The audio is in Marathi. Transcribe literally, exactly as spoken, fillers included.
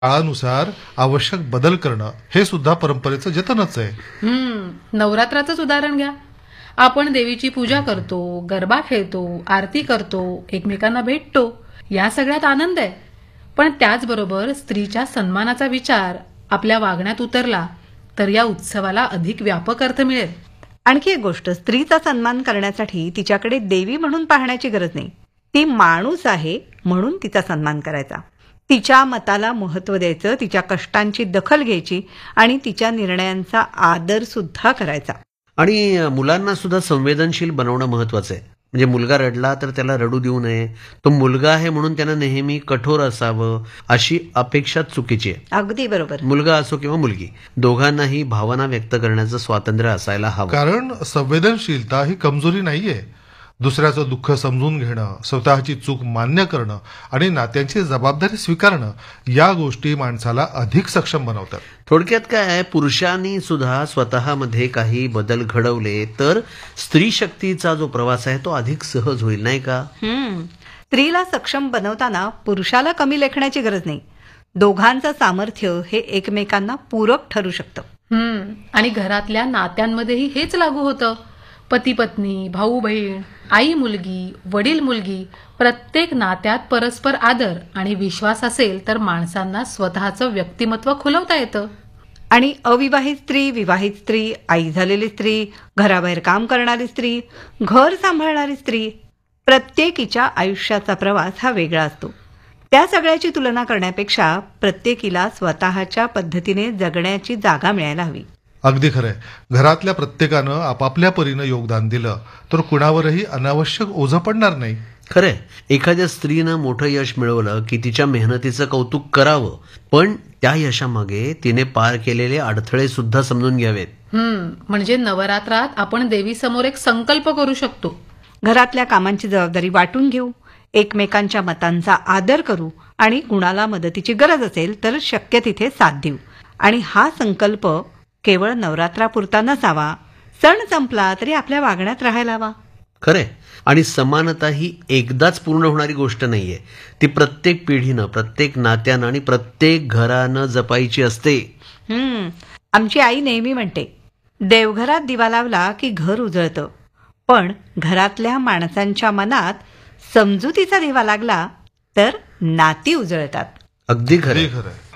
काळानुसार आवश्यक बदल करणं हे सुद्धा परंपरेचं जतनच आहे. हम्म नवरात्राचंच उदाहरण घ्या. आपण देवीची पूजा करतो, गरबा खेळतो, आरती करतो, एकमेकांना भेटतो, या सगळ्यात आनंद आहे. पण त्याचबरोबर स्त्रीच्या सन्मानाचा विचार आपल्या वागण्यात उतरला तर या उत्सवाला अधिक व्यापक अर्थ मिळेल. आणखी एक गोष्ट, स्त्रीचा सन्मान करण्यासाठी तिच्याकडे देवी म्हणून पाहण्याची गरज नाही. ती माणूस आहे म्हणून तिचा सन्मान करायचा. तिच्या मताला महत्त्व द्यायचं, तिच्या कष्टांची दखल घ्यायची आणि तिच्या निर्णयांचा आदर सुद्धा करायचा. आणि मुलांना सुद्धा संवेदनशील बनवणं महत्वाचं आहे. म्हणजे मुलगा रडला तर त्याला रडू देऊ नये, तो मुलगा आहे म्हणून त्यानं नेहमी कठोर असावं अशी अपेक्षा चुकीची आहे. अगदी बरोबर. मुलगा असो किंवा मुलगी, दोघांनाही भावना व्यक्त करण्याचं स्वातंत्र्य असायला हवं. कारण संवेदनशीलता ही कमजोरी नाहीये. दुसऱ्याचं दुःख समजून घेणं, स्वतःची चूक मान्य करणं आणि नात्यांची जबाबदारी स्वीकारणं या गोष्टी माणसाला अधिक सक्षम बनवतात. थोडक्यात काय आहे, पुरुषांनी सुद्धा स्वतःमध्ये काही बदल घडवले तर स्त्री शक्तीचा जो प्रवास आहे तो अधिक सहज होईल, नाही का? हम्म स्त्रीला सक्षम बनवताना पुरुषाला कमी लेखण्याची गरज नाही. दोघांचं सामर्थ्य हे एकमेकांना पूरक ठरू शकतं. हम्म आणि घरातल्या नात्यांमध्येही हेच लागू होतं. पती पत्नी, भाऊ बहीण, आई मुलगी, वडील मुलगी, प्रत्येक नात्यात परस्पर आदर आणि विश्वास असेल तर माणसांना स्वतःचं व्यक्तिमत्व खुलवता येतं. आणि अविवाहित स्त्री, विवाहित स्त्री, आई झालेली स्त्री, घराबाहेर काम करणारी स्त्री, घर सांभाळणारी स्त्री, प्रत्येकीच्या आयुष्याचा प्रवास हा वेगळा असतो. त्या सगळ्याची तुलना करण्यापेक्षा प्रत्येकीला स्वतःच्या पद्धतीने जगण्याची जागा मिळायला हवी. अगदी खरंय. घरातल्या प्रत्येकानं आपापल्या परीनं योगदान दिलं तर कुणावरही अनावश्यक ओझं पडणार नाही. खरंय, एखाद्या स्त्रीनं मोठं यश मिळवलं की तिच्या मेहनतीचं कौतुक करावं, पण त्या यशामागे तिने पार केलेले अडथळे सुद्धा समजून घ्यावेत. हम्म म्हणजे नवरात्रात आपण देवीसमोर एक संकल्प करू शकतो. घरातल्या कामांची जबाबदारी वाटून घेऊ, एकमेकांच्या मतांचा आदर करू आणि कुणाला मदतीची गरज असेल तर शक्य तिथे साथ देऊ. आणि हा संकल्प केवळ नवरात्रापुरता नसावा, सण संपला तरी आपल्या वागण्यात राहायला हवा. खरे, आणि समानता ही एकदाच पूर्ण होणारी गोष्ट नाहीये. ती प्रत्येक पिढीनं, प्रत्येक नात्यानं आणि प्रत्येक घरानं जपायची असते. हम्म आमची आई नेहमी म्हणते, देवघरात दिवा लावला की घर उजळतं, पण घरातल्या माणसांच्या मनात समजुतीचा दिवा लागला तर नाती उजळतात. अगदी खरे. खरं